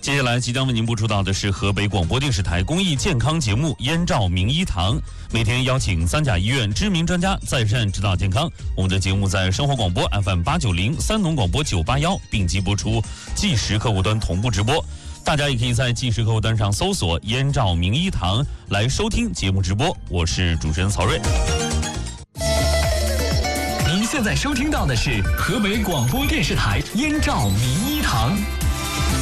接下来即将为您播出到的是河北广播电视台公益健康节目《燕赵名医堂》，每天邀请三甲医院知名专家在线指导健康。我们的节目在生活广播 FM890、三农广播981并机播出，即时客户端同步直播。大家也可以在即时客户端上搜索“燕赵名医堂”来收听节目直播。我是主持人曹睿。 您现在收听到的是河北广播电视台燕赵名医堂。